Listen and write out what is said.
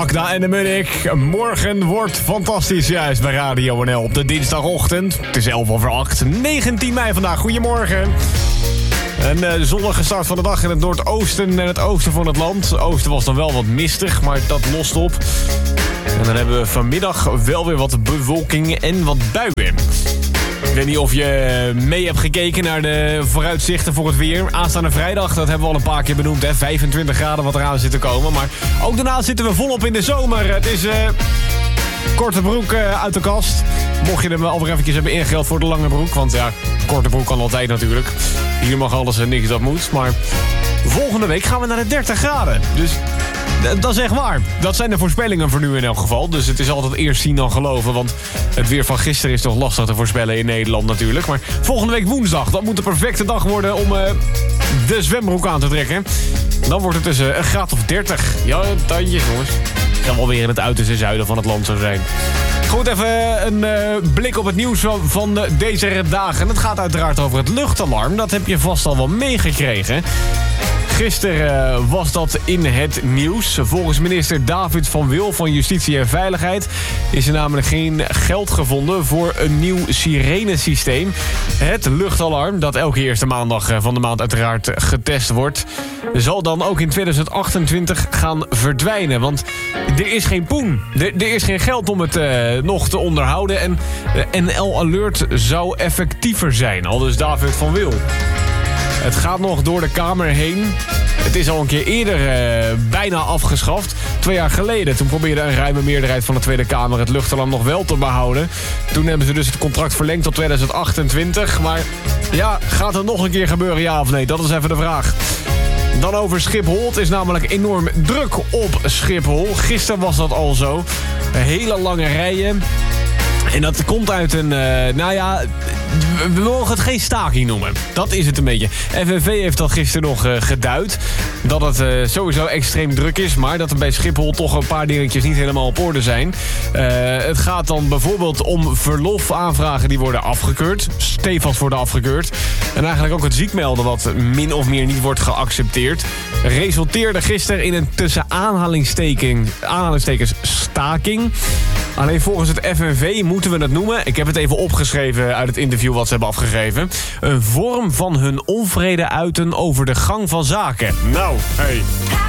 Agda en de Munnik. Morgen wordt fantastisch juist bij Radio NL op de dinsdagochtend. Het is 11:08, 19 mei vandaag. Goedemorgen. Een zonnige start van de dag in het noordoosten en het oosten van het land. Het oosten was dan wel wat mistig, maar dat lost op. En dan hebben we vanmiddag wel weer wat bewolking en wat buien. Ik weet niet of je mee hebt gekeken naar de vooruitzichten voor het weer. Aanstaande vrijdag, dat hebben we al een paar keer benoemd, hè? 25 graden wat eraan zit te komen. Maar ook daarna zitten we volop in de zomer. Het is korte broek uit de kast. Mocht je hem al weer eventjes hebben ingeld voor de lange broek. Want ja, korte broek kan altijd natuurlijk. Hier mag alles en niks dat moet. Maar volgende week gaan we naar de 30 graden. Dus dat is echt waar. Dat zijn de voorspellingen voor nu in elk geval. Dus het is altijd eerst zien dan geloven. Want het weer van gisteren is toch lastig te voorspellen in Nederland natuurlijk. Maar volgende week woensdag, dat moet de perfecte dag worden om de zwembroek aan te trekken. Dan wordt het dus een graad of 30. Ja, tandjes jongens. Het zal wel weer in het uiterste zuiden van het land zo zijn. Goed, even een blik op het nieuws van deze dagen. Het gaat uiteraard over het luchtalarm. Dat heb je vast al wel meegekregen. Gisteren was dat in het nieuws. Volgens minister David van Wil van Justitie en Veiligheid is er namelijk geen geld gevonden voor een nieuw sirenesysteem. Het luchtalarm, dat elke eerste maandag van de maand uiteraard getest wordt, zal dan ook in 2028 gaan verdwijnen. Want er is geen poen. Er is geen geld om het nog te onderhouden. En NL Alert zou effectiever zijn. Aldus David van Wil. Het gaat nog door de Kamer heen. Het is al een keer eerder bijna afgeschaft. 2 jaar geleden. Toen probeerde een ruime meerderheid van de Tweede Kamer het luchtalarm nog wel te behouden. Toen hebben ze dus het contract verlengd tot 2028. Maar ja, gaat het nog een keer gebeuren, ja of nee? Dat is even de vraag. Dan over Schiphol. Het is namelijk enorm druk op Schiphol. Gisteren was dat al zo. Hele lange rijen. En dat komt uit een, we mogen het geen staking noemen. Dat is het een beetje. FNV heeft dat gisteren nog geduid. Dat het sowieso extreem druk is. Maar dat er bij Schiphol toch een paar dingetjes niet helemaal op orde zijn. Het gaat dan bijvoorbeeld om verlofaanvragen die worden afgekeurd. Stevast worden afgekeurd. En eigenlijk ook het ziekmelden wat min of meer niet wordt geaccepteerd. Resulteerde gisteren in een tussen aanhalingstekens staking. Alleen volgens het FNV moeten we het noemen, ik heb het even opgeschreven uit het interview wat ze hebben afgegeven, een vorm van hun onvrede uiten over de gang van zaken. Nou, hey.